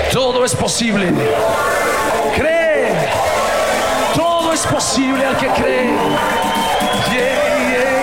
Todo es posible. Cree. Todo es posible al que cree.